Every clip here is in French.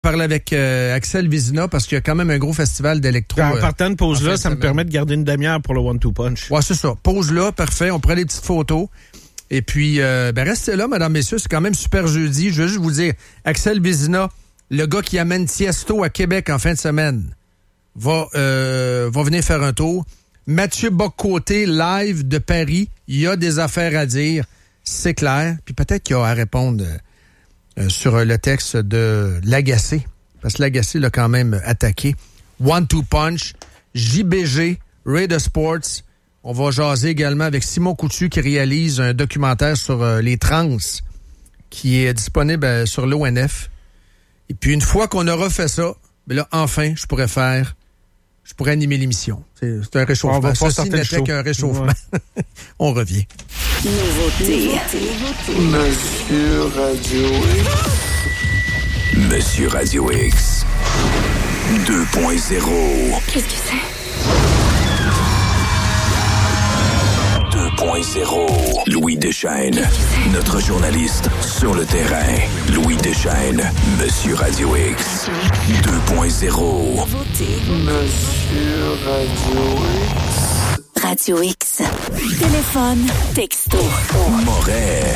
Parler avec Axel Vizina parce qu'il y a quand même un gros festival d'électro. En partant de pause-là, ça me permet de garder une demi-heure pour le one-two punch. Ouais, c'est ça. Pause là, parfait. On prend les petites photos. Et puis, restez là, mesdames, messieurs. C'est quand même super jeudi. Je veux juste vous dire, Axel Vizina, le gars qui amène Tiesto à Québec en fin de semaine, va venir faire un tour. Mathieu Bock-Côté, live de Paris. Il y a des affaires à dire. C'est clair. Puis peut-être qu'il y a à répondre sur le texte de Lagacé. Parce que Lagacé l'a quand même attaqué. One-two punch. JBG, Raider Sports. On va jaser également avec Simon Coutu qui réalise un documentaire sur les trans qui est disponible sur l'ONF. Et puis une fois qu'on aura fait ça, ben là, enfin, je pourrais animer l'émission. C'est un réchauffement. Ceci n'était qu'un réchauffement. Ouais. On revient. Nouveauté. Monsieur Radio X. Monsieur Radio X. 2.0. Qu'est-ce que c'est? 2.0. Louis Deschênes, notre journaliste sur le terrain. Louis Deschênes, Monsieur Radio X. 2.0. Monsieur Radio X. Radio X. Téléphone, texto. Moret.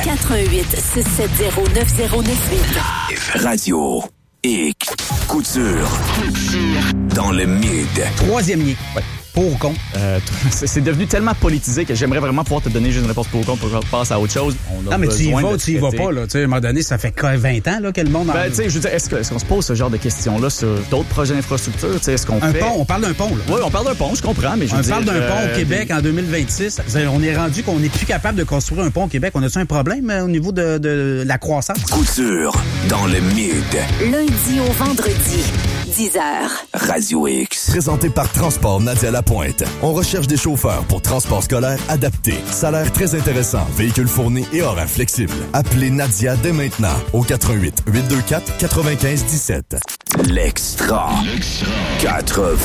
88-670-9098. Radio X. Couture. Dans le mid. Troisième lien. Ouais. Pour ou contre? C'est devenu tellement politisé que j'aimerais vraiment pouvoir te donner juste une réponse pour ou contre pour qu'on passe à autre chose. Non, mais tu y vas pas, là. Tu sais, à un moment donné, ça fait 20 ans, là, que le monde... Ben, tu sais, je veux dire, est-ce qu'on se pose ce genre de questions-là sur d'autres projets d'infrastructure? Tu sais, est-ce qu'on fait... pont, on parle d'un pont, là. Oui, on parle d'un pont, je comprends, mais je veux dire... On parle d'un pont au Québec en 2026. On est rendu qu'on n'est plus capable de construire un pont au Québec. On a-tu un problème au niveau de la croissance? Couture. Dans le mid. Lundi au vendredi, 10h. Radio X. Présenté par Transport Nadia Lapointe. On recherche des chauffeurs pour transport scolaire adapté. Salaire très intéressant, véhicule fourni et horaire flexible. Appelez Nadia dès maintenant au 88 824 95 17. L'extra. 80.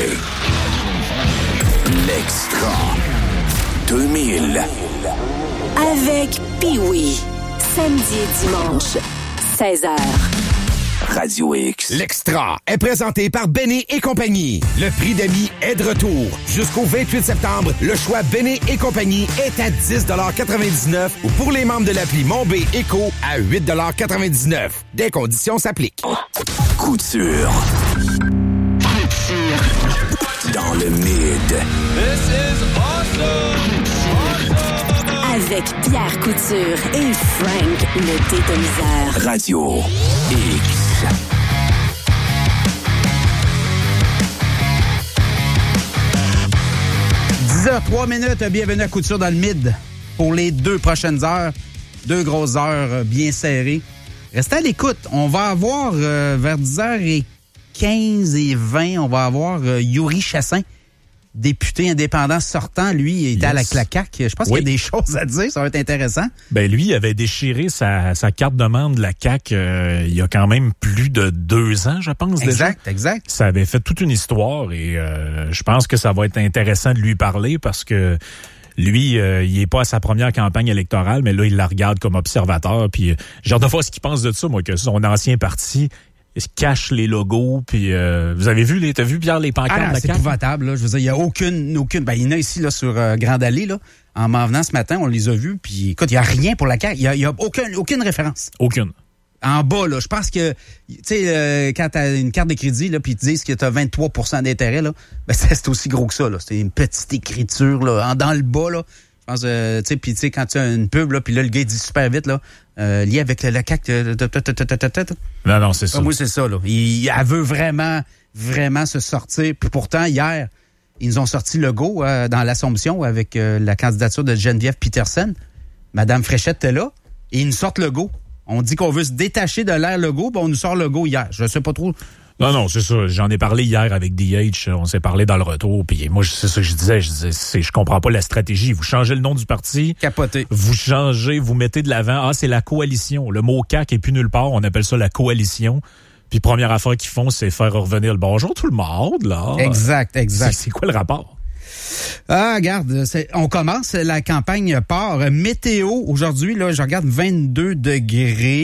L'extra. 2000. Avec Pee-Wee. Samedi et dimanche, 16h. Radio X. L'extra est présenté par Benny et compagnie. Le prix d'amis est de retour. Jusqu'au 28 septembre, le choix Benny et compagnie est à 10,99$ ou pour les membres de l'appli Mon B Éco à 8,99$. Des conditions s'appliquent. Couture. Dans le mid. This is awesome! Avec Pierre Couture et Frank le détoniseur. Radio X. 10h03, bienvenue à Couture dans le Mid pour les 2 prochaines heures. 2 grosses heures bien serrées. Restez à l'écoute. On va avoir vers 10h15 et 20, on va avoir Yuri Chassin, député indépendant sortant. Lui, il était à la CAQ. Je pense qu'il y a des choses à dire. Ça va être intéressant. Ben lui, il avait déchiré sa carte de membre de la CAQ il y a quand même plus de 2 ans, je pense. Exact. Ça avait fait toute une histoire et je pense que ça va être intéressant de lui parler parce que lui, il est pas à sa première campagne électorale, mais là, il la regarde comme observateur. Puis j'ai hâte de voir ce qu'il pense de ça, moi, que son ancien parti... Il se cache les logos, puis vous avez vu, t'as vu, Pierre, les pancartes de la c'est CAQ? épouvantable, là. Je veux dire, il y a aucune... Ben, il y en a ici, là, sur Grande Allée, là. En m'en venant ce matin, on les a vus, puis écoute, il y a rien pour la CAQ. Il y a aucune référence. Aucune. En bas, là, je pense que, tu sais, quand t'as une carte de crédit, là, puis ils te disent que t'as 23% d'intérêt, là, ben, c'est aussi gros que ça, là. C'est une petite écriture, là, dans le bas, là. Je pense, tu sais, puis tu sais, quand tu as une pub, là, puis là, le gars, il dit super vite, là, lié avec la CAQ. Non, c'est ça. Moi, c'est ça, là. Elle veut vraiment se sortir. Puis pourtant, hier, ils nous ont sorti le go dans l'Assomption avec la candidature de Geneviève Peterson. Madame Fréchette était là, et ils nous sortent le go. On dit qu'on veut se détacher de l'ère Legault, ben on nous sort le go hier. Je sais pas trop... Non, c'est ça. J'en ai parlé hier avec DH. On s'est parlé dans le retour. Puis moi, c'est ça que je disais. Je comprends pas la stratégie. Vous changez le nom du parti. Capoté. Vous changez, vous mettez de l'avant. Ah, c'est la coalition. Le mot CAQ est plus nulle part. On appelle ça la coalition. Puis première affaire qu'ils font, c'est faire revenir le bonjour tout le monde, là. Exact. C'est quoi le rapport? Ah, regarde, on commence, la campagne part. Météo, aujourd'hui, là, je regarde 22 degrés.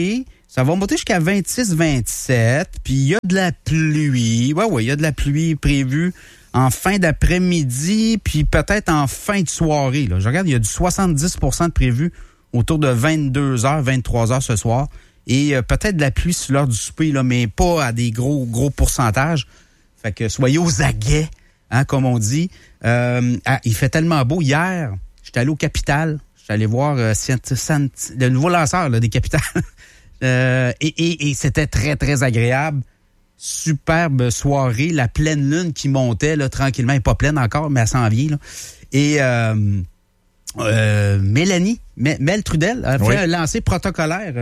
Ça va monter jusqu'à 26-27. Puis il y a de la pluie. Ouais, il y a de la pluie prévue en fin d'après-midi, puis peut-être en fin de soirée. Là. Je regarde, il y a du 70% de prévu autour de 22h, 23h ce soir. Et peut-être de la pluie sur l'heure du souper, là, mais pas à des gros pourcentages. Fait que soyez aux aguets, hein, comme on dit. Il fait tellement beau. Hier, j'étais allé au Capitale. J'étais allé voir le nouveau lanceur là, des Capitales. Et c'était très, très agréable. Superbe soirée. La pleine lune qui montait là, tranquillement. Elle n'est pas pleine encore, mais elle s'en vient. Là. Et Mélanie, Mel Trudel, a fait un lancer protocolaire.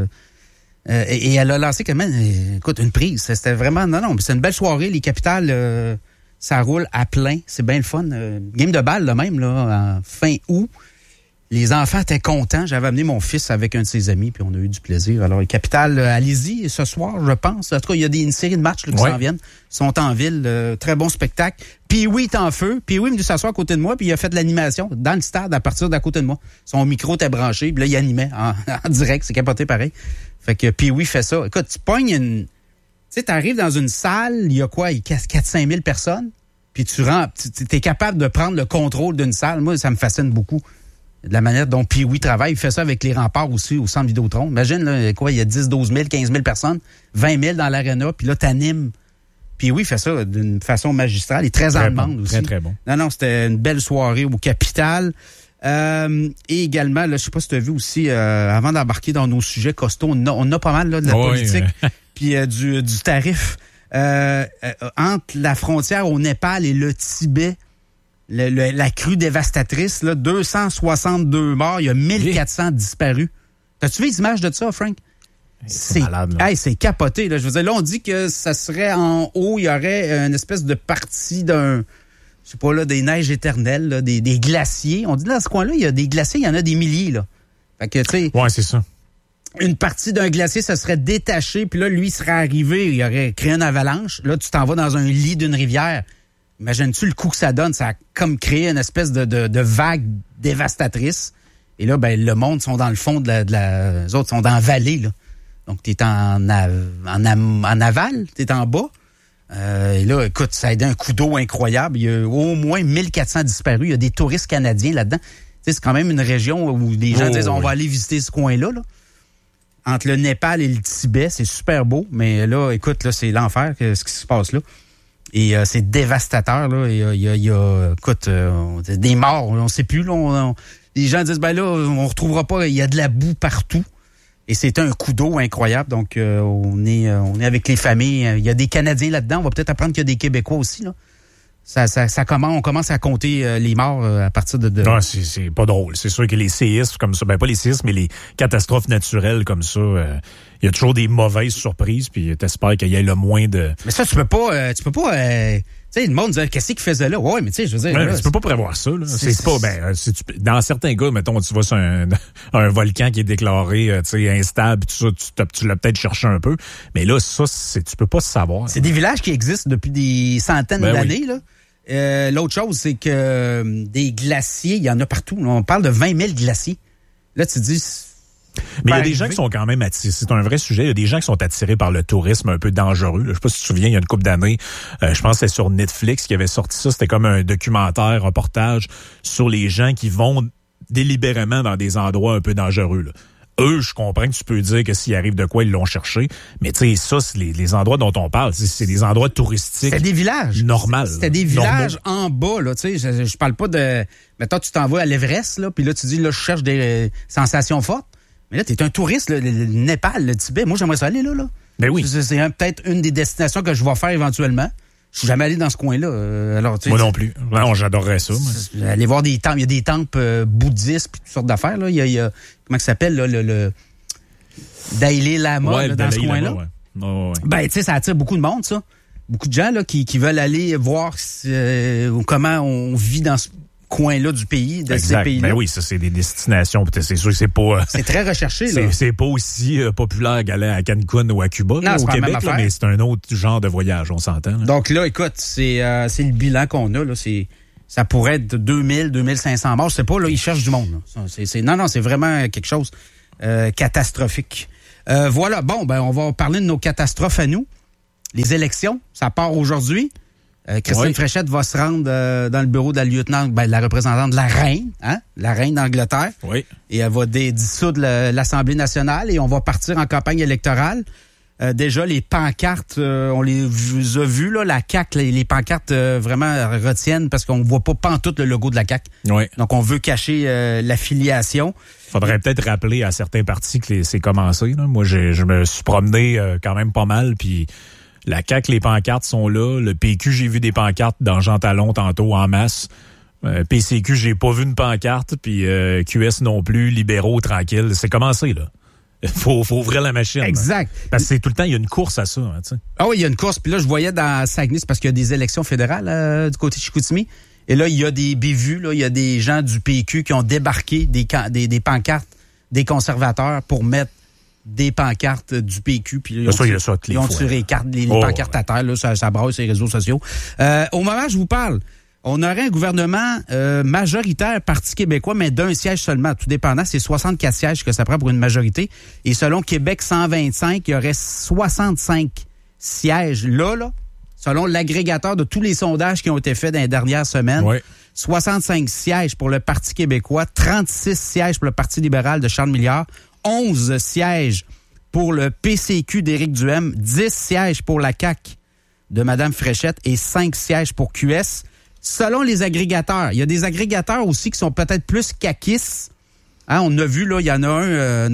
Et elle a lancé quand même, écoute, une prise. C'était vraiment... Non, c'est une belle soirée. Les Capitales, ça roule à plein. C'est bien le fun. Game de balle, là, même, là, en fin août. Les enfants étaient contents. J'avais amené mon fils avec un de ses amis, puis on a eu du plaisir. Alors, les Capitales, allez-y ce soir, je pense. En tout cas, il y a une série de matchs là, qui s'en viennent. Ils sont en ville. Très bon spectacle. Pee-wee est en feu. Pee-wee est venu s'asseoir à côté de moi, puis il a fait de l'animation dans le stade à partir d'à côté de moi. Son micro était branché, puis là, il animait en direct. C'est capoté pareil. Fait que Pee-wee fait ça. Écoute, tu pognes une... Tu sais, t'arrives dans une salle, il y a quoi? Il y a 4-5 000 personnes, puis t'es capable de prendre le contrôle d'une salle. Moi, ça me fascine beaucoup. De la manière dont Pee-wee travaille. Il fait ça avec les remparts aussi au centre Vidéotron. Imagine, là, quoi, il y a 10, 12 000, 15 000 personnes, 20 000 dans l'aréna, puis là, t'animes. Pee-wee fait ça d'une façon magistrale. Il est très en demande aussi. Très, très bon. Non, c'était une belle soirée au Capitale. Et également, là, je sais pas si tu as vu aussi, avant d'embarquer dans nos sujets costauds, on a pas mal là, de la politique, puis du tarif. Entre la frontière au Népal et le Tibet, la crue dévastatrice, là, 262 morts, il y a 1400 disparus. T'as-tu vu les images de ça, Frank? C'est malade, là. C'est capoté, là. Je veux dire, là, on dit que ça serait en haut, il y aurait une espèce de partie je sais pas, là, des neiges éternelles, là, des glaciers. On dit, là, dans ce coin-là, il y a des glaciers, il y en a des milliers, là. Fait que, tu sais. Ouais, c'est ça. Une partie d'un glacier, ça serait détaché, puis là, lui, il serait arrivé, il aurait créé une avalanche. Là, tu t'en vas dans un lit d'une rivière. Imagines-tu le coup que ça donne? Ça a comme créé une espèce de vague dévastatrice. Et là, ben, le monde sont dans le fond les autres sont dans la vallée, là. Donc, t'es en aval, t'es en bas. Et là, écoute, ça a aidé un coup d'eau incroyable. Il y a au moins 1400 disparus. Il y a des touristes canadiens là-dedans. Tu sais, c'est quand même une région où les gens disent, on va aller visiter ce coin-là, là. Entre le Népal et le Tibet, c'est super beau. Mais là, écoute, là, c'est l'enfer, ce qui se passe là. Et c'est dévastateur, là. Il y a écoute, des morts, on ne sait plus, là. Les gens disent, ben là, on retrouvera pas, il y a de la boue partout. Et c'est un coup d'eau incroyable. Donc, on est avec les familles. Il y a des Canadiens là-dedans. On va peut-être apprendre qu'il y a des Québécois aussi, là. On commence à compter les morts à partir de... Non, c'est pas drôle. C'est sûr que les séismes comme ça, ben pas les séismes, mais les catastrophes naturelles comme ça, il y a toujours des mauvaises surprises, puis t'espères qu'il y ait le moins de... Mais ça, tu peux pas... Tu sais, le monde dit, qu'est-ce qu'il faisait là? Ouais, mais tu sais, je veux dire... tu peux pas prévoir ça, là. C'est pas... dans certains cas, mettons, tu vas sur un volcan qui est déclaré, tu sais, instable, tout ça, tu l'as peut-être cherché un peu. Mais là, ça, tu peux pas savoir. C'est des villages qui existent depuis des centaines d'années, là. L'autre chose, c'est que des glaciers, il y en a partout. On parle de 20 000 glaciers. Là, tu te dis... Mais il y a des gens qui sont quand même attirés. C'est un vrai sujet. Il y a des gens qui sont attirés par le tourisme un peu dangereux. Je sais pas si tu te souviens, il y a une couple d'années, je pense que c'est sur Netflix qui avait sorti ça. C'était comme un documentaire, reportage sur les gens qui vont délibérément dans des endroits un peu dangereux, là. Eux, je comprends que tu peux dire que s'il arrive de quoi, ils l'ont cherché. Mais tu sais, ça, c'est les endroits dont on parle. C'est des endroits touristiques. C'était des villages. Normal. C'était des villages en bas, là. Tu sais, je parle pas de... Mettons, tu t'en vas à l'Everest, là, puis là, tu dis, là, je cherche des sensations fortes. Mais là, t'es un touriste, le Népal, le Tibet. Moi, j'aimerais ça aller là. Ben oui. C'est peut-être une des destinations que je vais faire éventuellement. Je suis jamais allé dans ce coin-là. Alors, moi non plus. Non, j'adorerais ça. Aller voir des temples. Il y a des temples bouddhistes puis toutes sortes d'affaires. Là. Il y a comment ça s'appelle, là, le Dalai Lama, là, dans ce coin-là. Ouais. Ben, tu sais, ça attire beaucoup de monde, ça. Beaucoup de gens là qui veulent aller voir comment on vit dans ce coin-là du pays, de ces pays-là. Ben oui, ça, c'est des destinations. C'est sûr que c'est pas... c'est très recherché, là. C'est pas aussi populaire qu'aller à Cancun ou à Cuba, là, au Québec, là, mais c'est un autre genre de voyage, on s'entend. Là. Donc là, écoute, c'est le bilan qu'on a, là. Ça pourrait être 2000, 2500 morts. Je sais pas, là, ils cherchent du monde. Là. Non, c'est vraiment quelque chose catastrophique. Voilà, bon, ben on va parler de nos catastrophes à nous. Les élections, ça part aujourd'hui. Christine Fréchette va se rendre dans le bureau de la lieutenant, la représentante de la reine, la reine d'Angleterre. Oui. Et elle va dissoudre l'Assemblée nationale et on va partir en campagne électorale. Déjà, les pancartes, on les a vues, là, la CAQ, les pancartes vraiment retiennent parce qu'on ne voit pas pantoute le logo de la CAQ. Oui. Donc, on veut cacher l'affiliation. Faudrait peut-être rappeler à certains partis que c'est commencé. Là. Moi, je me suis promené quand même pas mal, puis la CAQ, les pancartes sont là. Le PQ, j'ai vu des pancartes dans Jean Talon tantôt en masse. PCQ, j'ai pas vu une pancarte, puis QS non plus, libéraux, tranquille. C'est commencé, là. Faut ouvrir la machine. Exact. Parce que c'est tout le temps, il y a une course à ça. Hein, tu sais. Ah oui, il y a une course. Puis là, je voyais dans Saguenay, c'est parce qu'il y a des élections fédérales du côté de Chicoutimi. Et là, il y a des bévues, là, il y a des gens du PQ qui ont débarqué des pancartes des conservateurs pour mettre des pancartes du PQ. Puis là, ils ont tiré les pancartes à terre. Là, ça brasse sur les réseaux sociaux. Au moment où je vous parle, on aurait un gouvernement majoritaire Parti québécois, mais d'un siège seulement. Tout dépendant, c'est 64 sièges que ça prend pour une majorité. Et selon Québec 125, il y aurait 65 sièges là, selon l'agrégateur de tous les sondages qui ont été faits dans les dernières semaines. Oui. 65 sièges pour le Parti québécois, 36 sièges pour le Parti libéral de Charles Milliard, 11 sièges pour le PCQ d'Éric Duhem, 10 sièges pour la CAQ de Mme Fréchette et 5 sièges pour QS. Selon les agrégateurs, il y a des agrégateurs aussi qui sont peut-être plus caquistes. On a vu, là, il y en a un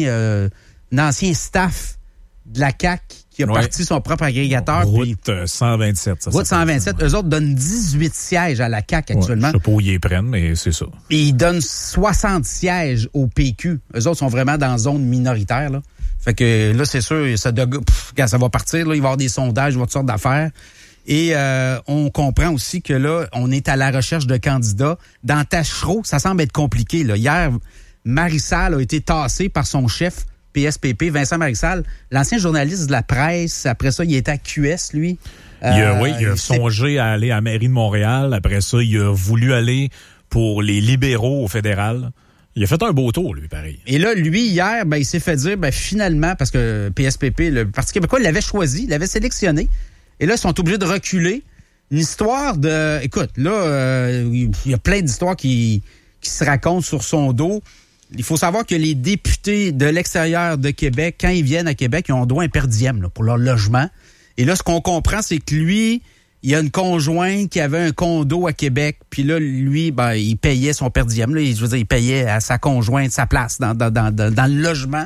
ancien staff de la CAQ qui a parti son propre agrégateur. Route 127. Route 127. Eux autres donnent 18 sièges à la CAQ actuellement. Je sais pas où ils les prennent, mais c'est ça. Et ils donnent 60 sièges au PQ. Eux autres sont vraiment dans zone minoritaire, là. Fait que là, c'est sûr, ça va partir. Là, il va y avoir des sondages, il va y avoir toutes sortes d'affaires. Et on comprend aussi que là, on est à la recherche de candidats. Dans Tachereau, ça semble être compliqué. Là. Hier, Marissal a été tassé par son chef PSPP, Vincent Marissal, l'ancien journaliste de la presse. Après ça, il était à QS, lui. Il a songé à aller à la mairie de Montréal. Après ça, il a voulu aller pour les libéraux au fédéral. Il a fait un beau tour, lui, pareil. Et là, lui, hier, il s'est fait dire, finalement, parce que PSPP, le Parti québécois, l'avait choisi, l'avait sélectionné. Et là, ils sont obligés de reculer. Une histoire de... Écoute, là, il y a plein d'histoires qui se racontent sur son dos. Il faut savoir que les députés de l'extérieur de Québec, quand ils viennent à Québec, ils ont droit à un per diem là, pour leur logement. Et là, ce qu'on comprend, c'est que lui, il y a une conjointe qui avait un condo à Québec. Puis là, lui, il payait son per diem. Là, je veux dire, il payait à sa conjointe sa place dans le logement.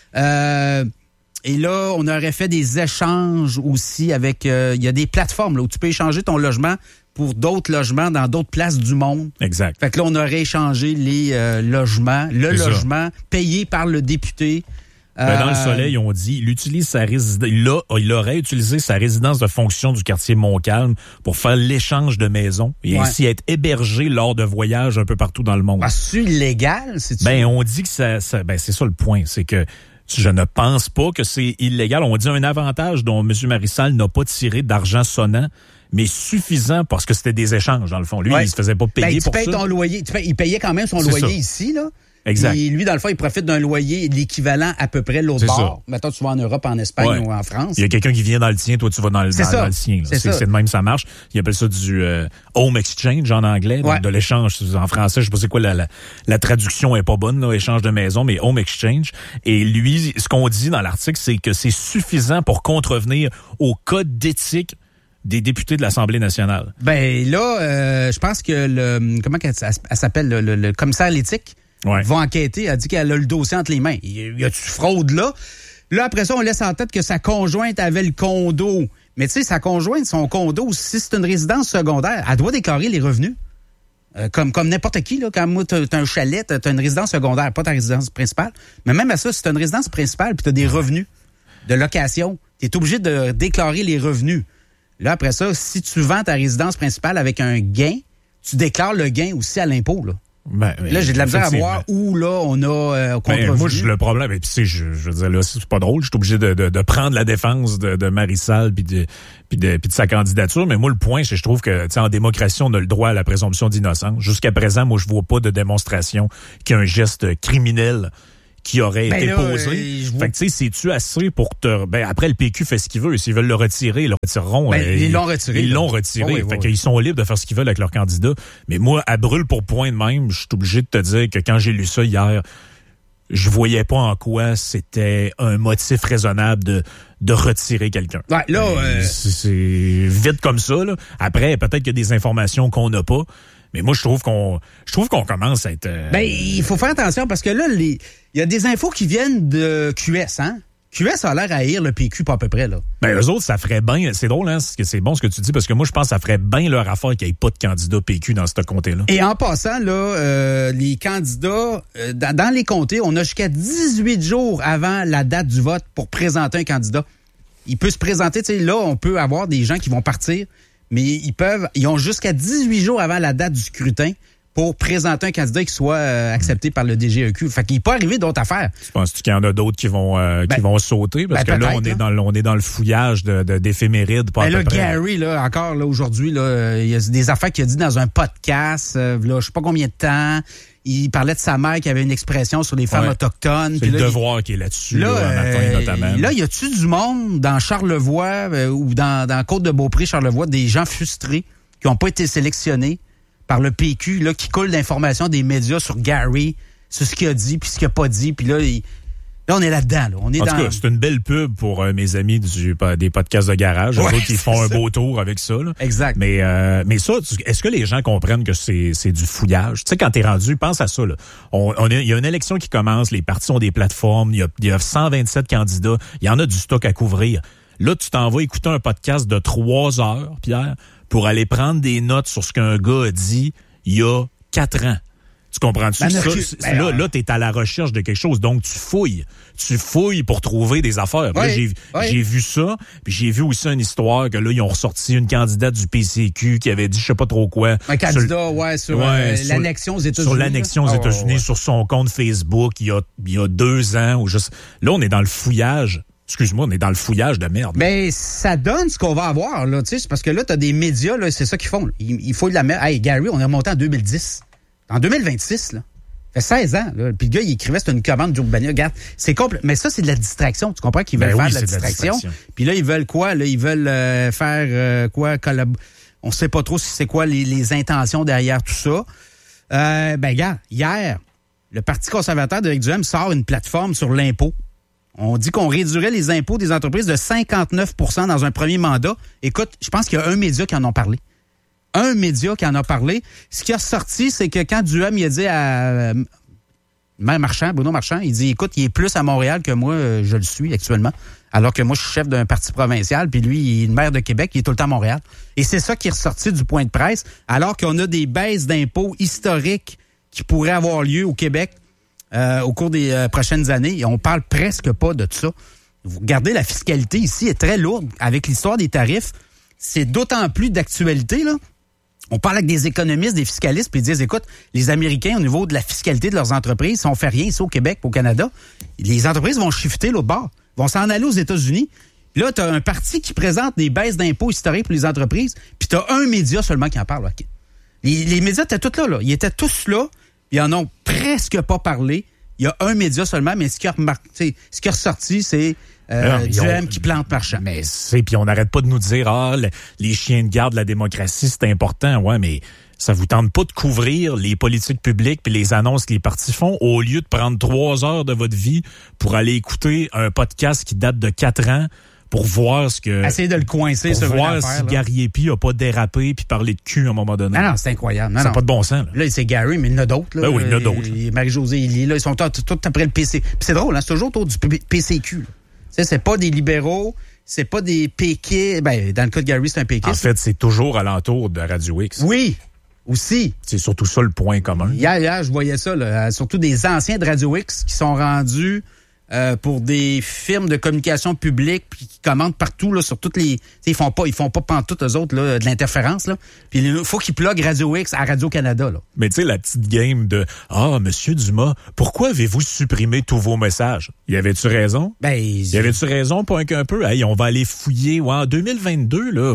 Et là, on aurait fait des échanges aussi avec... il y a des plateformes là, où tu peux échanger ton logement pour d'autres logements dans d'autres places du monde. Exact. Fait que là, on aurait échangé les logements. Le payé par le député. Dans le Soleil, on dit il aurait utilisé sa résidence de fonction du quartier Montcalm pour faire l'échange de maisons et ainsi être hébergé lors de voyages un peu partout dans le monde. C'est illégal? On dit que c'est ça le point. C'est que je ne pense pas que c'est illégal. On dit un avantage dont M. Marissal n'a pas tiré d'argent sonnant, mais suffisant parce que c'était des échanges, dans le fond. Lui, il se faisait pas payer pour ça. Ton loyer. Il payait quand même son loyer ici, là. Exact. Et lui, dans le fond, il profite d'un loyer l'équivalent à peu près de l'autre bord. Mettons, tu vas en Europe, en Espagne ou en France. Il y a quelqu'un qui vient dans le tien, toi, tu vas dans le sien. C'est de même, ça marche. Il appelle ça du home exchange en anglais, donc de l'échange. En français, je sais pas c'est quoi la traduction est pas bonne, là, échange de maison, mais home exchange. Et lui, ce qu'on dit dans l'article, c'est que c'est suffisant pour contrevenir au code d'éthique des députés de l'Assemblée nationale. Je pense que comment elle s'appelle, le commissaire à l'éthique, va enquêter. Elle a dit qu'elle a le dossier entre les mains. Y a-tu fraude là? Là, après ça, on laisse en tête que sa conjointe avait le condo. Mais tu sais, sa conjointe, son condo, si c'est une résidence secondaire, elle doit déclarer les revenus. Comme n'importe qui, là. Quand moi, t'as un chalet, t'as une résidence secondaire, pas ta résidence principale. Mais même à ça, si t'as une résidence principale puis t'as des revenus de location, t'es obligé de déclarer les revenus. Là, après ça, si tu vends ta résidence principale avec un gain, tu déclares le gain aussi à l'impôt, là. Là, j'ai de la misère à voir où, là, on a contrevenu. Moi, j'ai le problème. Et puis, je veux dire, là, c'est pas drôle. Je suis obligé de prendre la défense de Marissal puis de sa candidature. Mais moi, le point, c'est que je trouve que, en démocratie, on a le droit à la présomption d'innocence. Jusqu'à présent, moi, je vois pas de démonstration qu'il y a un geste criminel qui aurait été posé. Fait que tu sais, c'est-tu assez pour te... Ben, après, le PQ fait ce qu'il veut. S'ils veulent le retirer, ils le retireront. Ils l'ont retiré. Ils l'ont retiré. Fait qu'ils sont libres de faire ce qu'ils veulent avec leur candidat. Mais moi, à brûle pour point de même, je suis obligé de te dire que quand j'ai lu ça hier, je voyais pas en quoi c'était un motif raisonnable de retirer quelqu'un. Ouais, là, c'est vite comme ça, là. Après, peut-être qu'il y a des informations qu'on n'a pas. Mais moi, je trouve qu'on commence à être... Ben, il faut faire attention parce que là, il y a des infos qui viennent de QS, hein? QS a l'air à haïr le PQ pas à peu près, là. Ben, eux autres, ça ferait bien... C'est drôle, hein? C'est bon ce que tu dis, parce que moi, je pense que ça ferait bien leur affaire qu'il n'y ait pas de candidat PQ dans ce comté-là. Et en passant, là, les candidats, dans les comtés, on a jusqu'à 18 jours avant la date du vote pour présenter un candidat. Il peut se présenter, tu sais, là, on peut avoir des gens qui vont partir, mais ils ont jusqu'à 18 jours avant la date du scrutin pour présenter un candidat qui soit accepté par le DGEQ. Fait qu'il peut arriver d'autres affaires. Penses-tu qu'il y en a d'autres qui vont sauter? Parce que là, on est dans le fouillage d'éphémérides. Ben là, Gary, là, encore là, aujourd'hui, là, il y a des affaires qu'il a dit dans un podcast, là, je sais pas combien de temps. Il parlait de sa mère qui avait une expression sur les femmes autochtones. C'est le Devoir qui est là-dessus, là, matin notamment. Là, y a-tu du monde dans Charlevoix ou dans Côte-de-Beaupré, Charlevoix, des gens frustrés qui n'ont pas été sélectionnés par le PQ, là, qui coulent d'informations des médias sur Gary, sur ce qu'il a dit, puis ce qu'il n'a pas dit, puis là, on est là-dedans. Là. On est en tout cas, c'est une belle pub pour mes amis des podcasts de garage. Eux autres qui font un beau tour avec ça. Là. Exact. Mais ça, est-ce que les gens comprennent que c'est du fouillage? Tu sais, quand t'es rendu, pense à ça. Là. Il y a une élection qui commence, les partis ont des plateformes, il y a 127 candidats, il y en a du stock à couvrir. Là, tu t'en vas écouter un podcast de 3 heures, Pierre, pour aller prendre des notes sur ce qu'un gars a dit il y a 4 ans. Tu comprends-tu? Là, t'es à la recherche de quelque chose. Donc, tu fouilles. Tu fouilles pour trouver des affaires. Là, j'ai vu ça. Puis j'ai vu aussi une histoire que là, ils ont ressorti une candidate du PCQ qui avait dit je sais pas trop quoi. Un candidat, sur l'annexion aux États-Unis. Sur l'annexion aux États-Unis, sur son compte Facebook, il y a 2 ans. Là, on est dans le fouillage. Excuse-moi, on est dans le fouillage de merde. Mais ça donne ce qu'on va avoir, là. Tu sais, parce que là, t'as des médias, là, c'est ça qu'ils font. Ils fouillent de la merde. Hey, Gary, on est remonté en 2010. En 2026, là. Ça fait 16 ans, là. Puis le gars, il écrivait, c'était une commande d'Urbania. Regarde, c'est complet. Mais ça, c'est de la distraction. Tu comprends qu'ils veulent faire de la distraction. Puis là, ils veulent quoi? Là, ils veulent faire quoi? On sait pas trop si c'est quoi les intentions derrière tout ça. Regarde, hier, le Parti conservateur d'Éric Duhem sort une plateforme sur l'impôt. On dit qu'on réduirait les impôts des entreprises de 59 % dans un premier mandat. Écoute, je pense qu'il y a un média qui en a parlé. Un média qui en a parlé. Ce qui a sorti, c'est que quand Duhem il a dit à Bruno Marchand, il dit, écoute, il est plus à Montréal que moi, je le suis actuellement. Alors que moi, je suis chef d'un parti provincial, puis lui, il est le maire de Québec, il est tout le temps à Montréal. Et c'est ça qui est ressorti du point de presse, alors qu'on a des baisses d'impôts historiques qui pourraient avoir lieu au Québec au cours des prochaines années. Et on parle presque pas de ça. Vous regardez, la fiscalité ici est très lourde. Avec l'histoire des tarifs, c'est d'autant plus d'actualité, là. On parle avec des économistes, des fiscalistes, puis ils disent, écoute, les Américains, au niveau de la fiscalité de leurs entreprises, si on fait rien ici au Québec, au Canada, les entreprises vont shifter l'autre bord, vont s'en aller aux États-Unis. Puis là, tu as un parti qui présente des baisses d'impôts historiques pour les entreprises, puis tu as un média seulement qui en parle. Okay. Les médias étaient tous là. Ils étaient tous là, puis ils en ont presque pas parlé. Il y a un média seulement, mais ce qui est ressorti, c'est Duhem qui plante Marchand. Mais puis on n'arrête pas de nous dire, les chiens de garde de la démocratie, c'est important. Ouais, mais ça vous tente pas de couvrir les politiques publiques puis les annonces que les partis font au lieu de prendre 3 heures de votre vie pour aller écouter un podcast qui date de 4 ans pour voir ce que... Essayer de le coincer sur une affaire. Pour voir si Gary Epi a pas dérapé puis parlé de cul à un moment donné. Non, c'est incroyable. Ça n'a pas de bon sens. Là, c'est Gary, mais il y en a d'autres. Là. Ben oui, il y en a d'autres. Marie-Josée Elie, là, ils sont tous après le PC. Puis c'est drôle, hein, c'est toujours autour du PCQ. Tu sais, c'est pas des libéraux, c'est pas des péquistes. Ben, dans le cas de Gary, c'est un péquiste. En fait, c'est toujours alentour de Radio X. Oui, aussi. C'est surtout ça le point commun. Hier, je voyais ça, là, surtout des anciens de Radio X qui sont rendus pour des firmes de communication publique puis qui commandent partout là sur toutes les, ils font pas pantoute eux autres là de l'interférence là. Puis il faut qu'ils pluguent Radio X à Radio-Canada là. Mais tu sais la petite game de monsieur Dumas, pourquoi avez-vous supprimé tous vos messages? Y avait-tu raison? Y avait-tu raison pas un peu? Hey, on va aller fouiller en 2022 là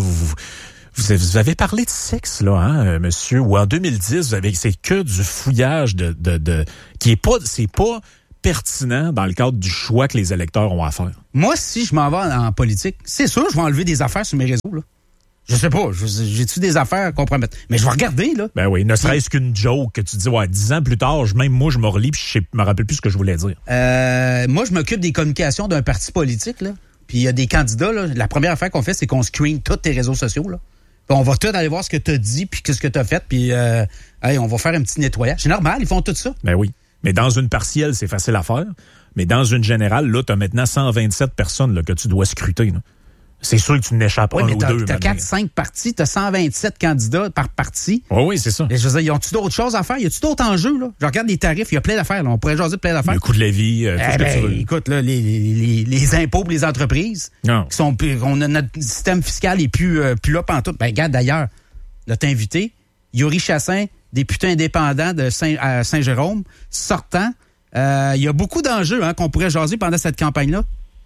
vous avez parlé de sexe, là, hein, monsieur, ou en 2010, c'est que du fouillage de qui est pas, c'est pas pertinent dans le cadre du choix que les électeurs ont à faire. Moi, si je m'en vais en politique, c'est sûr, je vais enlever des affaires sur mes réseaux, là. Je sais pas, j'ai-tu des affaires compromettre? Mais je vais regarder, là. Ben oui, ne serait-ce qu'une joke que tu dis, 10 ans plus tard, même moi, je me relis puis je me rappelle plus ce que je voulais dire. Moi, je m'occupe des communications d'un parti politique, là. Puis il y a des candidats, là. La première affaire qu'on fait, c'est qu'on screen tous tes réseaux sociaux, là. Puis on va tout aller voir ce que tu as dit puis ce que tu as fait, puis on va faire un petit nettoyage. C'est normal, ils font tout ça. Ben oui. Mais dans une partielle, c'est facile à faire. Mais dans une générale, là, tu as maintenant 127 personnes là, que tu dois scruter, là. C'est sûr que tu n'échappes pas un ou deux. Tu as 4-5 partis, tu as 127 candidats par parti. Oui, c'est ça. Et je veux dire, y a-tu d'autres choses à faire? Y a-tu d'autres enjeux, là? Je regarde les tarifs, il y a plein d'affaires, là. On pourrait jaser de plein d'affaires. Le coût de la vie, tout ce que tu veux. Écoute, là, les impôts pour les entreprises, notre système fiscal est plus là pantoute. Ben, regarde, d'ailleurs, là, t'as invité Yuri Chassin, député indépendant de Saint-Jérôme, sortant. Il y a beaucoup d'enjeux qu'on pourrait jaser pendant cette campagne-là.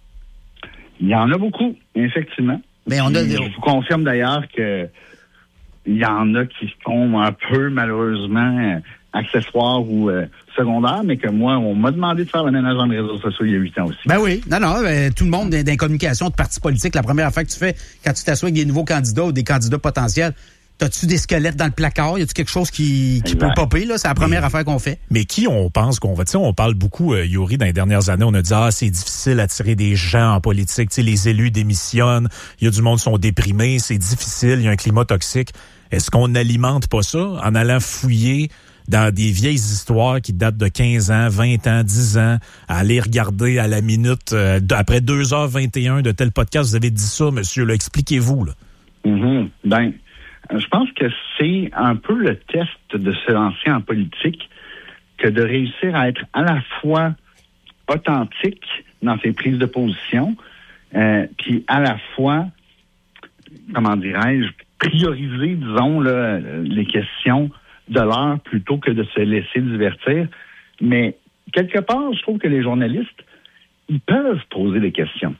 Il y en a beaucoup, effectivement. Mais je vous confirme d'ailleurs que il y en a qui sont un peu, malheureusement, accessoires ou secondaires, mais que moi, on m'a demandé de faire le ménage dans les réseaux sociaux il y a 8 ans aussi. Ben oui. Non, tout le monde dans les communications de partis politiques, la première affaire que tu fais quand tu t'assois avec des nouveaux candidats ou des candidats potentiels, t'as-tu des squelettes dans le placard? Y a-tu quelque chose qui peut popper, là? C'est la première affaire qu'on fait. Mais qui on pense qu'on va? Tu sais, on parle beaucoup, Yuri, dans les dernières années, on a dit, c'est difficile d'attirer des gens en politique. Tu sais, les élus démissionnent, il y a du monde qui sont déprimés, c'est difficile, il y a un climat toxique. Est-ce qu'on n'alimente pas ça en allant fouiller dans des vieilles histoires qui datent de 15 ans, 20 ans, 10 ans, à aller regarder à la minute, après 2h21 de tel podcast, vous avez dit ça, monsieur, là, expliquez-vous, là. Ben, je pense que c'est un peu le test de se lancer en politique que de réussir à être à la fois authentique dans ses prises de position, puis à la fois, comment dirais-je, prioriser, disons, là, les questions de l'heure plutôt que de se laisser divertir. Mais quelque part, je trouve que les journalistes, ils peuvent poser des questions.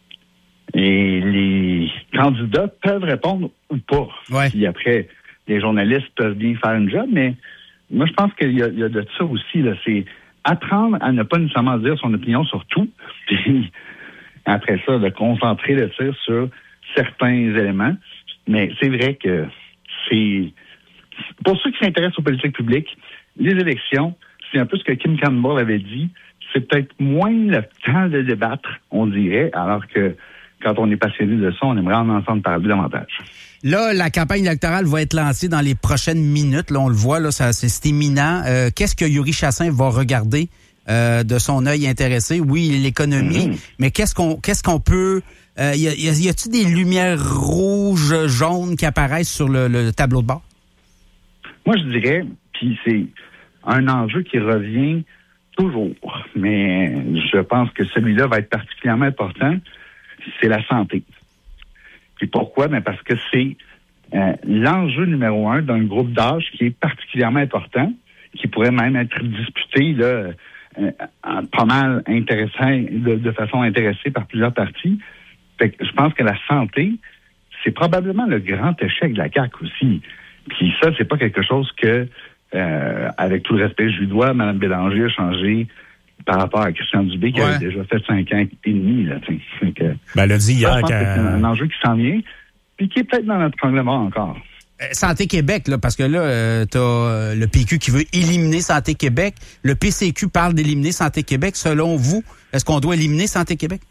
Et les candidats peuvent répondre ou pas. Ouais. Puis après, les journalistes peuvent bien faire une job, mais moi, je pense qu'il y a de ça aussi, là. C'est apprendre à ne pas nécessairement dire son opinion sur tout, puis après ça, de concentrer le tir sur certains éléments. Mais c'est vrai que c'est... Pour ceux qui s'intéressent aux politiques publiques, les élections, c'est un peu ce que Kim Campbell avait dit, c'est peut-être moins le temps de débattre, on dirait, alors que quand on est passionné de ça, on aimerait en entendre parler davantage. Là, la campagne électorale va être lancée dans les prochaines minutes. Là, on le voit, là, c'est imminent. Qu'est-ce que Yuri Chassin va regarder de son œil intéressé? Oui, l'économie, mais qu'est-ce qu'on peut... y a-t-il des lumières rouges, jaunes qui apparaissent sur le tableau de bord? Moi, je dirais, puis c'est un enjeu qui revient toujours, mais je pense que celui-là va être particulièrement important, c'est la santé. Puis pourquoi? Ben parce que c'est l'enjeu numéro 1 d'un groupe d'âge qui est particulièrement important, qui pourrait même être disputé là, pas mal intéressant, de façon intéressée par plusieurs partis. Fait que je pense que la santé, c'est probablement le grand échec de la CAQ aussi. Puis ça, c'est pas quelque chose que, avec tout le respect que je lui dois, Mme Bélanger a changé par rapport à Christian Dubé, qui avait déjà fait 5 ans et demi. Là, elle a dit hier que c'est un enjeu qui s'en vient, puis qui est peut-être dans notre règlement encore. Santé Québec, là, parce que là, t'as le PQ qui veut éliminer Santé Québec. Le PCQ parle d'éliminer Santé Québec. Selon vous, est-ce qu'on doit éliminer Santé Québec?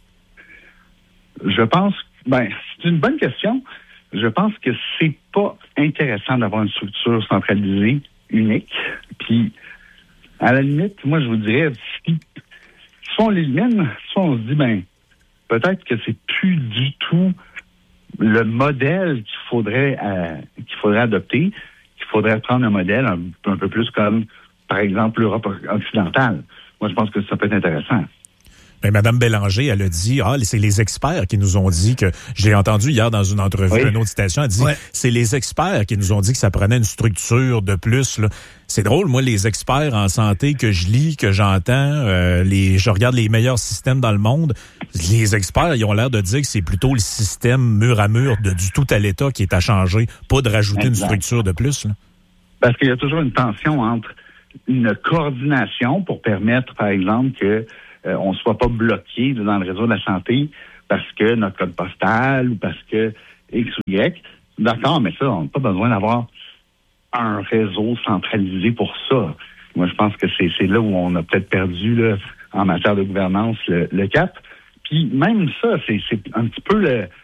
Je pense, c'est une bonne question. Je pense que c'est pas intéressant d'avoir une structure centralisée, unique. Puis, à la limite, moi, je vous dirais, soit on l'élimine, soit on se dit, peut-être que c'est plus du tout le modèle qu'il faudrait adopter, qu'il faudrait prendre un modèle un peu plus comme, par exemple, l'Europe occidentale. Moi, je pense que ça peut être intéressant. Mais Mme Bélanger, elle a dit, c'est les experts qui nous ont dit que, j'ai entendu hier dans une entrevue, une autre citation, elle dit, c'est les experts qui nous ont dit que ça prenait une structure de plus, là. C'est drôle, moi, les experts en santé que je lis, que j'entends, je regarde les meilleurs systèmes dans le monde, les experts, ils ont l'air de dire que c'est plutôt le système mur à mur du tout à l'État qui est à changer, pas de rajouter une structure de plus, là. Parce qu'il y a toujours une tension entre une coordination pour permettre, par exemple, que on soit pas bloqué dans le réseau de la santé parce que notre code postal ou parce que X ou Y. D'accord, mais ça, on n'a pas besoin d'avoir un réseau centralisé pour ça. Moi, je pense que c'est là où on a peut-être perdu là, en matière de gouvernance le cap. Puis même ça, c'est un petit peu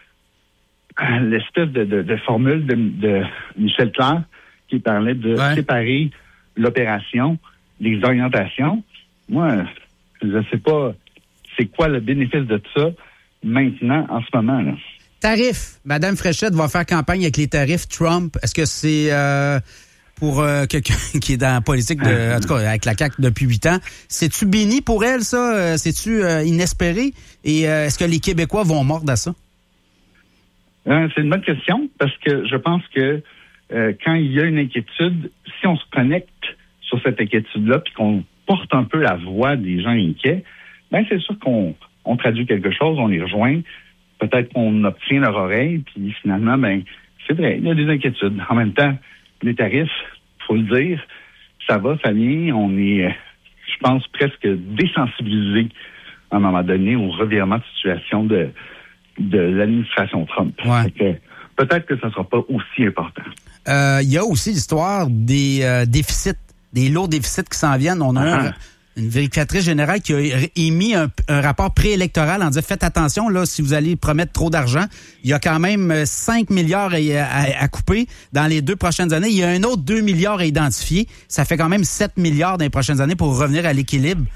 l'espèce de formule de Michel Clair qui parlait de séparer l'opération des orientations. Moi, je ne sais pas c'est quoi le bénéfice de ça maintenant, en ce moment, là. Tarifs. Madame Fréchette va faire campagne avec les tarifs Trump. Est-ce que c'est pour quelqu'un qui est dans la politique, en tout cas avec la CAQ depuis 8 ans, c'est-tu béni pour elle, ça? C'est-tu inespéré? Et est-ce que les Québécois vont mordre à ça? C'est une bonne question, parce que je pense que quand il y a une inquiétude, si on se connecte sur cette inquiétude-là, puis qu'on porte un peu la voix des gens inquiets, ben c'est sûr qu'on traduit quelque chose, on les rejoint, peut-être qu'on obtient leur oreille, puis finalement, ben c'est vrai, il y a des inquiétudes. En même temps, les tarifs, faut le dire, ça va, ça vient, on est, je pense, presque désensibilisé à un moment donné au revirement de situation de l'administration Trump. Ouais. Peut-être que ça ne sera pas aussi important. Il y a aussi l'histoire des déficits, des lourds déficits qui s'en viennent. On a une vérificatrice générale qui a émis un rapport préélectoral en disant faites attention, là, si vous allez promettre trop d'argent, il y a quand même 5 milliards à couper dans les 2 prochaines années. Il y a un autre 2 milliards à identifier. Ça fait quand même 7 milliards dans les prochaines années pour revenir à l'équilibre.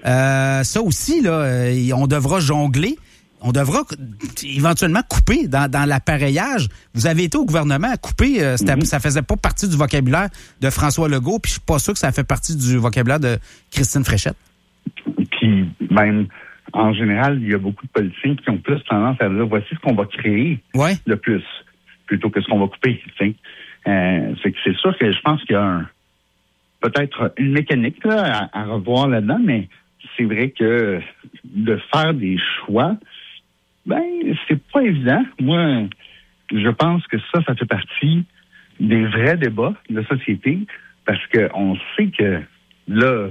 Ça aussi, là, on devra jongler. On devra éventuellement couper dans l'appareillage. Vous avez été au gouvernement à couper, ça faisait pas partie du vocabulaire de François Legault, puis je suis pas sûr que ça fait partie du vocabulaire de Christine Fréchette. Puis même, en général, il y a beaucoup de politiciens qui ont plus tendance à dire voici ce qu'on va créer le plus, plutôt que ce qu'on va couper. C'est que c'est sûr que je pense qu'il y a peut-être une mécanique là, à revoir là-dedans, mais c'est vrai que de faire des choix, ben, c'est pas évident. Moi, je pense que ça fait partie des vrais débats de la société parce qu'on sait que là,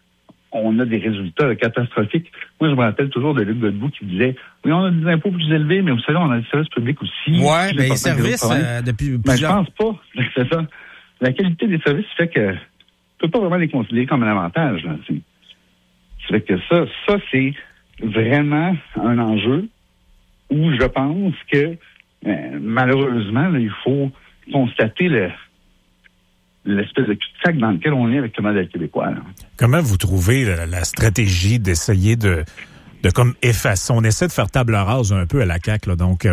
on a des résultats catastrophiques. Moi, je me rappelle toujours de Luc Godbout qui disait oui, on a des impôts plus élevés, mais vous savez, on a des services publics aussi. Oui, mais les services, depuis plusieurs... Je pense pas. C'est ça. La qualité des services fait que tu peux pas vraiment les considérer comme un avantage. Là. C'est que ça, c'est vraiment un enjeu où je pense que, malheureusement, là, il faut constater l'espèce de cul-de-sac dans lequel on est avec le modèle québécois. Là. Comment vous trouvez la stratégie d'essayer de comme effacer? On essaie de faire table rase un peu à la CAQ, là. Donc,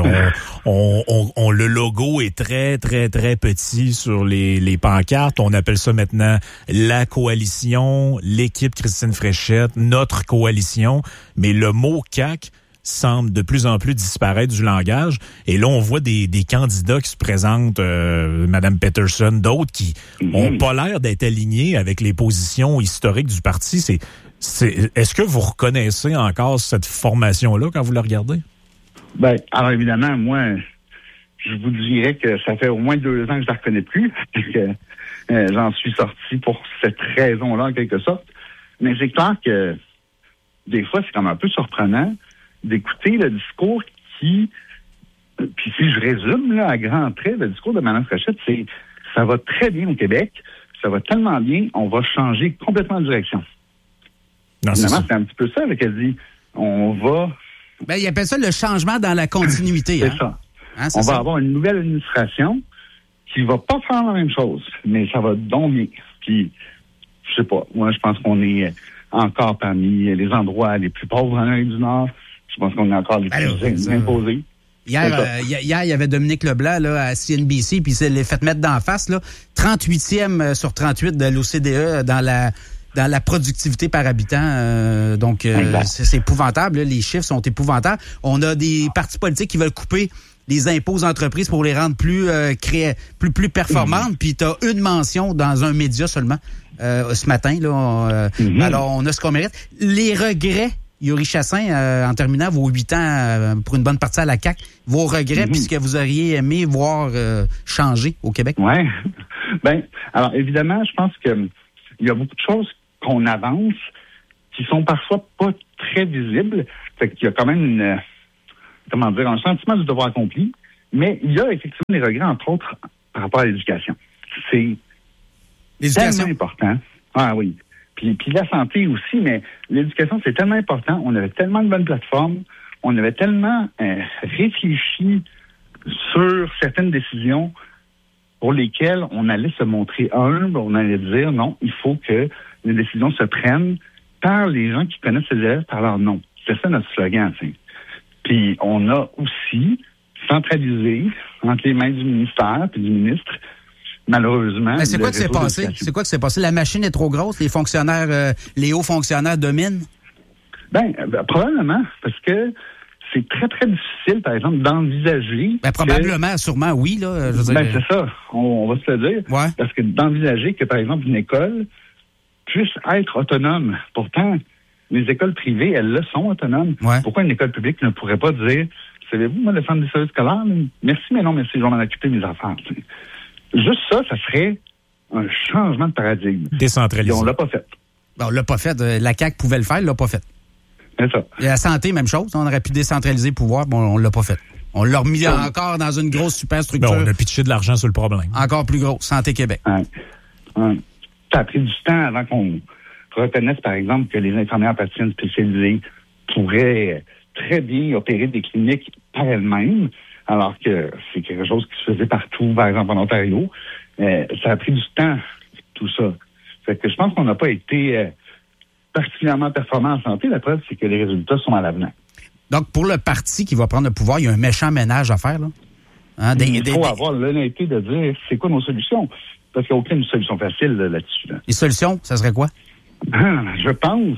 le logo est très, très, très petit sur les pancartes. On appelle ça maintenant la coalition, l'équipe Christine Fréchette, notre coalition. Mais le mot CAQ semble de plus en plus disparaître du langage. Et là, on voit des candidats qui se présentent, Mme Peterson, d'autres qui ont pas l'air d'être alignés avec les positions historiques du parti. Est-ce que vous reconnaissez encore cette formation-là quand vous la regardez? Ben, alors évidemment, moi, je vous dirais que ça fait au moins 2 ans que je la reconnais plus. Que, j'en suis sorti pour cette raison-là, en quelque sorte. Mais c'est clair que des fois, c'est comme un peu surprenant d'écouter le discours qui, puis si je résume là, à grands traits, le discours de Mme Fréchette, c'est ça va très bien au Québec, ça va tellement bien, on va changer complètement de direction. Non, c'est un petit peu ça, qu'elle dit, on va... Ben, il appelle ça le changement dans la continuité. C'est ça. On va avoir une nouvelle administration qui va pas faire la même chose, mais ça va donc bien. Puis, je sais pas, moi, je pense qu'on est encore parmi les endroits les plus pauvres en Amérique du Nord. Je pense qu'on est encore les plus imposés. Hier, il y avait Dominique Leblanc là, à CNBC, puis il s'est fait mettre d'en face, là, 38e sur 38 de l'OCDE dans la productivité par habitant. Donc, c'est épouvantable. Là, les chiffres sont épouvantables. On a des partis politiques qui veulent couper les impôts aux entreprises pour les rendre plus performantes. Puis tu as une mention dans un média seulement ce matin. Là, alors, on a ce qu'on mérite. Les regrets, Yuri Chassin, en terminant vos 8 ans pour une bonne partie à la CAQ, vos regrets puis ce que vous auriez aimé voir changer au Québec? Oui. Ben, alors évidemment, je pense que il y a beaucoup de choses qu'on avance qui sont parfois pas très visibles. Fait qu'il y a quand même un sentiment du devoir accompli, mais il y a effectivement des regrets, entre autres, par rapport à l'éducation. C'est tellement important. Ah oui. Puis la santé aussi, mais l'éducation, c'est tellement important. On avait tellement de bonnes plateformes, on avait tellement réfléchi sur certaines décisions pour lesquelles on allait se montrer humble, on allait dire non, il faut que les décisions se prennent par les gens qui connaissent les élèves par leur nom. C'est ça notre slogan, tu sais. Puis on a aussi centralisé entre les mains du ministère et du ministre, malheureusement. Mais c'est quoi que c'est passé? C'est quoi que c'est passé? La machine est trop grosse? Les fonctionnaires, les hauts fonctionnaires dominent? Ben, probablement, parce que c'est très, très difficile, par exemple, d'envisager... Ben, probablement, sûrement, oui, là. Je veux dire... c'est ça. On va se le dire. Ouais. Parce que d'envisager que, par exemple, une école puisse être autonome. Pourtant, les écoles privées, elles le sont autonomes. Ouais. Pourquoi une école publique ne pourrait pas dire, savez-vous, moi, le centre des services scolaires, merci, mais non, merci, je vais m'en occuper mes enfants. T'sais. Juste ça serait un changement de paradigme. Décentralisé. Et on l'a pas fait. Ben, on l'a pas fait. La CAQ pouvait le faire, elle l'a pas fait. C'est ça. Et la santé, même chose. On aurait pu décentraliser le pouvoir, bon, on l'a pas fait. On l'a remis encore dans une grosse superstructure. Ben, on a pitché de l'argent sur le problème. Encore plus gros. Santé Québec. Ouais. Ça a pris du temps avant qu'on reconnaisse, par exemple, que les infirmières praticiennes spécialisées pourraient très bien opérer des cliniques par elles-mêmes, alors que c'est quelque chose qui se faisait partout, par exemple en Ontario. Ça a pris du temps, tout ça. Fait que je pense qu'on n'a pas été particulièrement performant en santé. La preuve, c'est que les résultats sont à l'avenir. Donc, pour le parti qui va prendre le pouvoir, il y a un méchant ménage à faire, là. Hein, il faut avoir l'honnêteté de dire c'est quoi nos solutions. Parce qu'il n'y a aucune solution facile là-dessus. Là. Les solutions, ça serait quoi? Je pense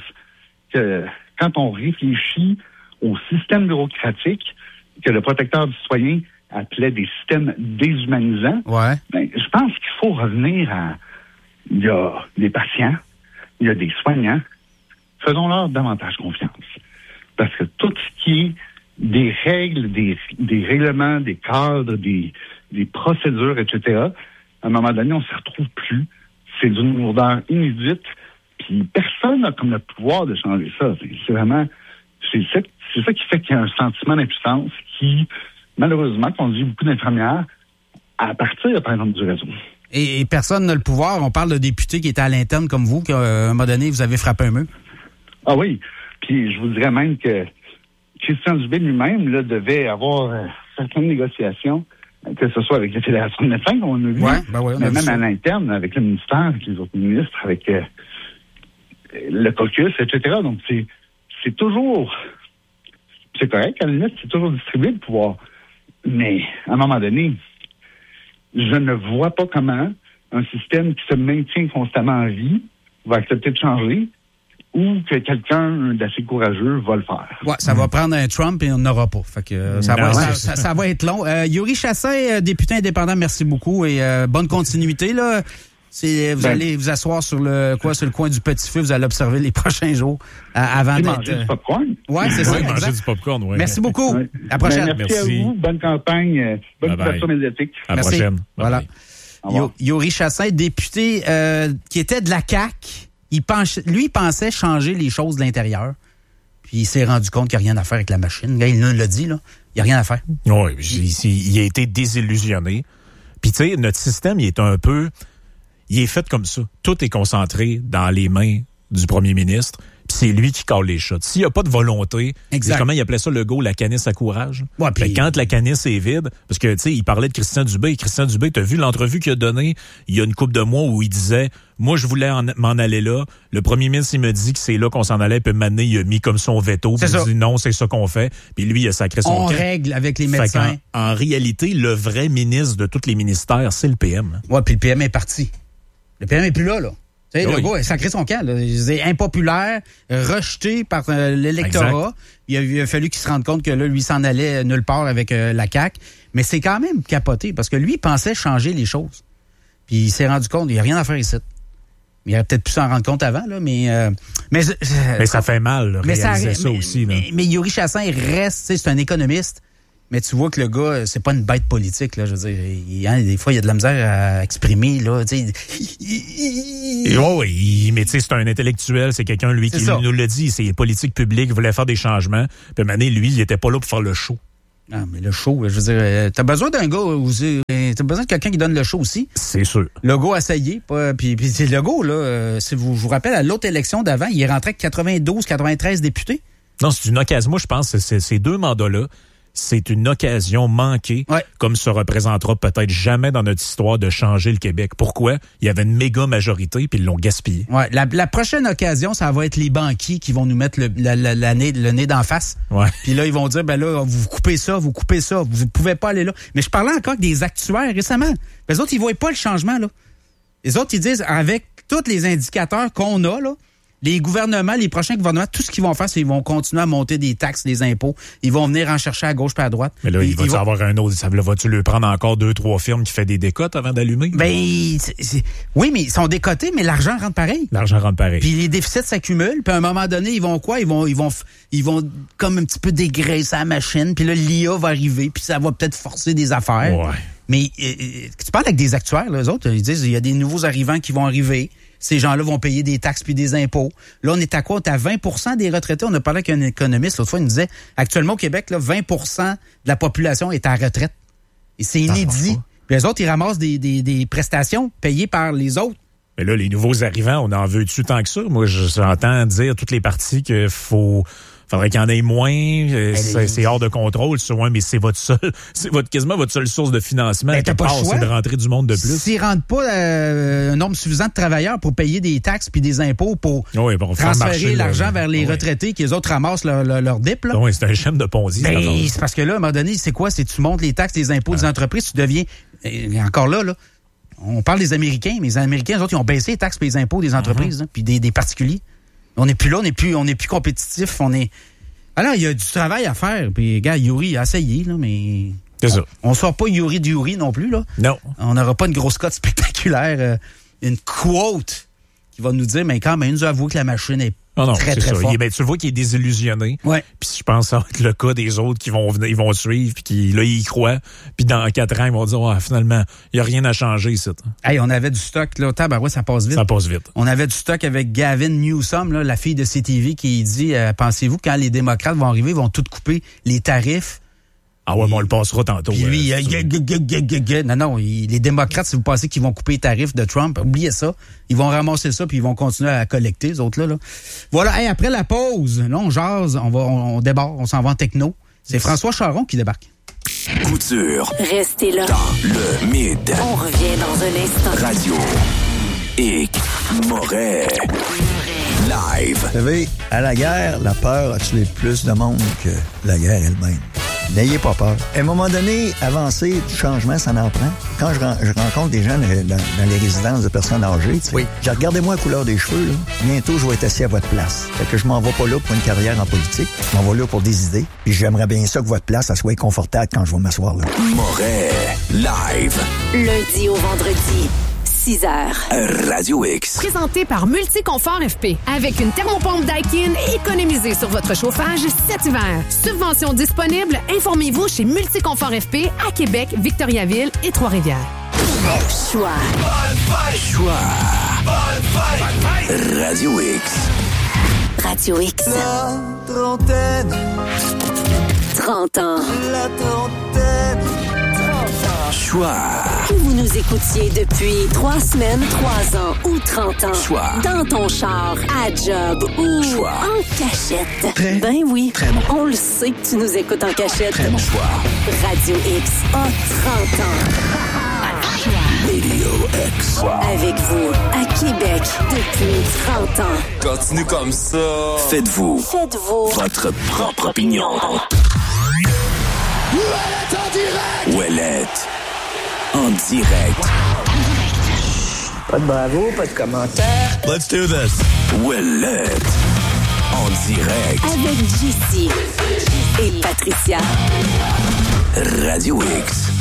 que quand on réfléchit au système bureaucratique que le protecteur du citoyen appelait des systèmes déshumanisants, ouais. Ben, je pense qu'il faut revenir à... Il y a des patients, il y a des soignants. Faisons-leur davantage confiance. Parce que tout ce qui est des règles, des règlements, des cadres, des procédures, etc., à un moment donné, on ne se retrouve plus. C'est d'une lourdeur inédite. Puis personne n'a comme le pouvoir de changer ça. C'est vraiment... C'est ça qui fait qu'il y a un sentiment d'impuissance qui, malheureusement, conduit beaucoup d'infirmières à partir, par exemple, du réseau. Et personne n'a le pouvoir. On parle de députés qui étaient à l'interne comme vous, qu'à un moment donné, vous avez frappé un mur. Ah oui. Puis je vous dirais même que Christian Dubé lui-même là, devait avoir certaines négociations, que ce soit avec la Fédération de médecins, qu'on a vu, mais même à l'interne, avec le ministère, avec les autres ministres, avec le caucus, etc. Donc, c'est toujours... C'est correct, à la limite, c'est toujours distribué le pouvoir. Mais, à un moment donné, je ne vois pas comment un système qui se maintient constamment en vie va accepter de changer ou que quelqu'un d'assez courageux va le faire. Ouais, ça va prendre un Trump et on n'aura pas. Fait que ça va être long. Yuri Chassin, député indépendant, merci beaucoup et bonne continuité là. Vous allez vous asseoir sur le coin du petit feu, vous allez observer les prochains jours avant d'être... manger du popcorn. Ouais, c'est ça. Manger du popcorn, ouais. Merci beaucoup. Ouais. À la prochaine. Merci à vous. Bonne campagne. Bonne couverture médiatique. À la prochaine. Voilà. Yuri Chassin, député qui était de la CAQ, il pensait changer les choses de l'intérieur. Puis il s'est rendu compte qu'il n'y a rien à faire avec la machine. Il nous l'a dit, là. Il n'y a rien à faire. Oui, il a été désillusionné. Puis tu sais, notre système, il est fait comme ça. Tout est concentré dans les mains du premier ministre. Puis c'est lui qui colle les shots. S'il n'y a pas de volonté, c'est comment il appelait ça, Legault, la canisse à courage? Ouais, puis... Quand la canisse est vide, parce que, tu sais, il parlait de Christian Dubé. Christian Dubé, t'as vu l'entrevue qu'il a donnée il y a une couple de mois où il disait, moi, je voulais m'en aller là. Le premier ministre, il me dit que c'est là qu'on s'en allait. Puis maintenant, il a mis comme son veto. Puis il a dit non, c'est ça qu'on fait. Puis lui, il a sacré son camp. On règle avec les médecins. En réalité, le vrai ministre de tous les ministères, c'est le PM. Ouais, puis le PM est parti. Le PM est plus là. Tu sais, le gars, il a sacré son camp. C'est impopulaire, rejeté par l'électorat. Il a fallu qu'il se rende compte que là, lui, s'en allait nulle part avec la CAQ. Mais c'est quand même capoté parce que lui, il pensait changer les choses. Puis il s'est rendu compte, il n'y a rien à faire ici. Il aurait peut-être pu s'en rendre compte avant, là, mais ça fait mal, réaliser ça aussi. Là. Mais Yuri Chassin, il reste, c'est un économiste. Mais tu vois que le gars, c'est pas une bête politique, là. Je veux dire, des fois, il y a de la misère à exprimer, là. Tu sais. Oui, mais tu sais, c'est un intellectuel, c'est quelqu'un, lui, qui nous l'a dit. C'est politique publique, il voulait faire des changements. Puis à un moment donné, lui, il était pas là pour faire le show. Ah, mais le show, je veux dire, t'as besoin d'un gars aussi. T'as besoin de quelqu'un qui donne le show aussi. C'est sûr. Legault a essayé. Puis c'est Legault, là. Si je vous rappelle, à l'autre élection d'avant, il est rentré avec 93 députés. Non, c'est une occasion. Moi, je pense que ces 2 mandats-là, c'est une occasion manquée, comme se représentera peut-être jamais dans notre histoire de changer le Québec. Pourquoi? Il y avait une méga majorité, puis ils l'ont gaspillé. Ouais, la prochaine occasion, ça va être les banquiers qui vont nous mettre le nez d'en face. Ouais. Puis là, ils vont dire, ben là, vous coupez ça, vous pouvez pas aller là. Mais je parlais encore avec des actuaires récemment. Les autres, ils voient pas le changement, là. Les autres, ils disent, avec tous les indicateurs qu'on a, là, les gouvernements, les prochains gouvernements, tout ce qu'ils vont faire, c'est qu'ils vont continuer à monter des taxes, des impôts. Ils vont venir en chercher à gauche puis à droite. Mais là, il va avoir un autre. Vas-tu lui prendre encore 2-3 firmes qui fait des décotes avant d'allumer? Ben, oui, mais ils sont décotés, mais l'argent rentre pareil. L'argent rentre pareil. Puis les déficits s'accumulent. Puis à un moment donné, ils vont quoi? Ils vont comme un petit peu dégraisser la machine. Puis là, l'IA va arriver. Puis ça va peut-être forcer des affaires. Ouais. Mais tu parles avec des actuaires, là, eux autres, ils disent il y a des nouveaux arrivants qui vont arriver. Ces gens-là vont payer des taxes puis des impôts. Là, on est à quoi? On est à 20% des retraités. On a parlé avec un économiste l'autre fois, il nous disait, actuellement au Québec, là, 20% de la population est à retraite. Et c'est inédit. Puis les autres, ils ramassent des prestations payées par les autres. Mais là, les nouveaux arrivants, on en veut-tu tant que ça? Moi, j'entends dire toutes les parties qu'il faudrait qu'il y en ait moins, c'est hors de contrôle, mais c'est quasiment votre seule source de financement. T'as pas le choix. C'est de rentrer du monde de plus. S'ils rentrent pas un nombre suffisant de travailleurs pour payer des taxes puis des impôts pour transférer l'argent vers les retraités qui les autres ramassent leur dip, là. Oui, c'est un schème de Ponzi. C'est parce que là, à un moment donné, c'est quoi? C'est tu montes les taxes, les impôts des entreprises, tu deviens... Et encore là, on parle des Américains, mais les Américains, eux autres, ils ont baissé les taxes et les impôts des entreprises, puis des particuliers. On n'est plus là, on n'est plus compétitif, Alors, il y a du travail à faire. Puis, gars, Yuri a essayé, là, mais... C'est ça. On ne sort pas Yuri du Yuri non plus, là. Non. On n'aura pas une grosse cote spectaculaire, une quote qui va nous dire, mais quand même, nous avouer que la machine est très, très forte. Tu le vois qu'il est désillusionné. Ouais. Puis je pense que ça va être le cas des autres qui vont venir, ils vont suivre, puis qui, là, ils y croient. Puis dans 4 ans, ils vont dire, finalement, il n'y a rien à changer ici. Hey, on avait du stock, là. Ça passe vite. Ça passe vite. On avait du stock avec Gavin Newsom, là, la fille de CTV, qui dit, pensez-vous, quand les démocrates vont arriver, ils vont tout couper les tarifs? Ah ouais, mais on le passera tantôt. Puis lui, non, les démocrates, si vous pensez qu'ils vont couper les tarifs de Trump, oubliez ça. Ils vont ramasser ça puis ils vont continuer à collecter, les autres là. Voilà, hey, après la pause, là, on jase, on débarque, on s'en va en techno. C'est François Charon qui débarque. Couture. Restez là. Dans le mid. On revient dans un instant. Radio X Moret. Live. Vous savez, à la guerre, la peur a tué plus de monde que la guerre elle-même. N'ayez pas peur. À un moment donné, avancer du changement, ça en prend. Quand je rencontre des gens dans les résidences de personnes âgées, regardez-moi la couleur des cheveux, là. Bientôt, je vais être assis à votre place. Fait que je m'en vais pas là pour une carrière en politique. Je m'en vais là pour des idées. Puis j'aimerais bien ça que votre place, ça soit confortable quand je vais m'asseoir là. Moret. Live. Lundi au vendredi. 6h. Radio X. Présenté par Multiconfort FP. Avec une thermopompe Daikin, économisez sur votre chauffage cet hiver. Subvention disponible. Informez-vous chez Multiconfort FP à Québec, Victoriaville et Trois-Rivières. Choix. Radio X. Radio X. La trentaine. 30 ans. La trentaine. Choix. Que vous nous écoutiez depuis 3 semaines, 3 ans ou 30 ans. Choix. Dans ton char, à job ou Choix. en cachette. Très, ben oui. très bon. On le sait que tu nous écoutes en cachette. Très bon choix. Radio X a 30 ans. Radio X. Avec vous, à Québec, depuis 30 ans. Continue comme ça. Faites-vous votre propre opinion. Ouellette en direct. Pas de bravo, pas de commentaire. Let's do this. Ouellette en direct. Avec JC et Patricia. Radio X.